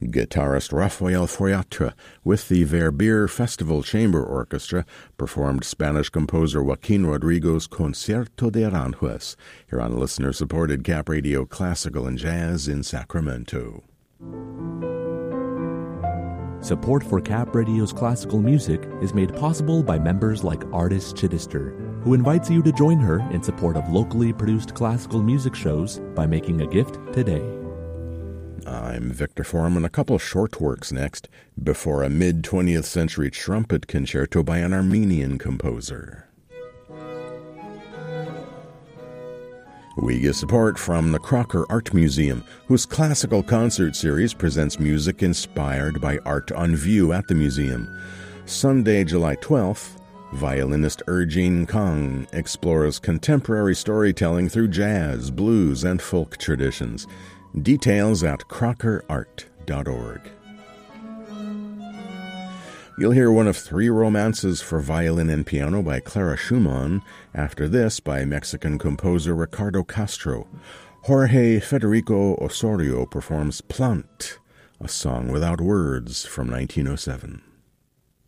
Guitarist Rafael Foyatra with the Verbier Festival Chamber Orchestra performed Spanish composer Joaquin Rodrigo's Concierto de Aranjuez here on listener-supported Cap Radio Classical and Jazz in Sacramento. Support for Cap Radio's classical music is made possible by members like Artis Chittister, who invites you to join her in support of locally produced classical music shows by making a gift today. I'm Victor Foreman. A couple short works next, before a mid-20th century trumpet concerto by an Armenian composer. We get support from the Crocker Art Museum, whose classical concert series presents music inspired by art on view at the museum. Sunday, July 12th, violinist Erjin Kang explores contemporary storytelling through jazz, blues, and folk traditions. Details at crockerart.org. You'll hear one of three romances for violin and piano by Clara Schumann. After this, by Mexican composer Ricardo Castro. Jorge Federico Osorio performs Plant, a song without words from 1907.